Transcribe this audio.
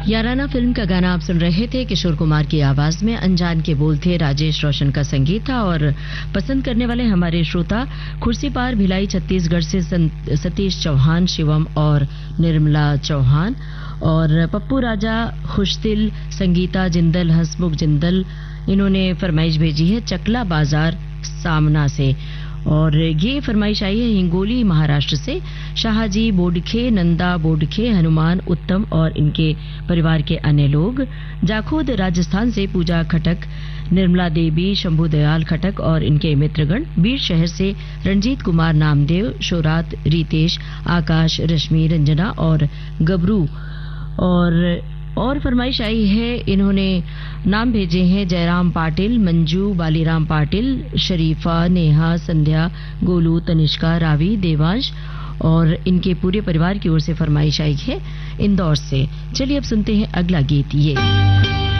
याराना film का गाना आप सुन रहे थे। किशोर कुमार की आवाज में अनजान के बोल थे, राजेश रोशन का संगीत था और पसंद करने वाले हमारे श्रोता खुर्सीपार भिलाई छत्तीसगढ़ से सतीश चौहान, शिवम और निर्मला चौहान और पप्पू राजा, खुशदिल, संगीता जिंदल, हसमुख जिंदल, इन्होंने फरमाइश भेजी है चकला बाजार सामना से। और ये फरमाइश आई है हिंगोली महाराष्ट्र से। शाहजी बोडखे, नंदा बोडखे, हनुमान उत्तम और इनके परिवार के अन्य लोग। जाखोद राजस्थान से पूजा खटक, निर्मला देवी, शंभू दयाल खटक और इनके मित्रगण। बीर शहर से रणजीत कुमार नामदेव, शोरात, रितेश, आकाश, रश्मि, रंजना और गबरू। और फरमाइश आई है, इन्होंने नाम भेजे हैं जयराम पाटिल, मंजू, बालीराम पाटिल, शरीफा, नेहा, संध्या, गोलू, तनिष्का, रावी, देवांश और इनके पूरे परिवार की ओर से फरमाइश आई है इंदौर से। चलिए अब सुनते हैं अगला गीत। ये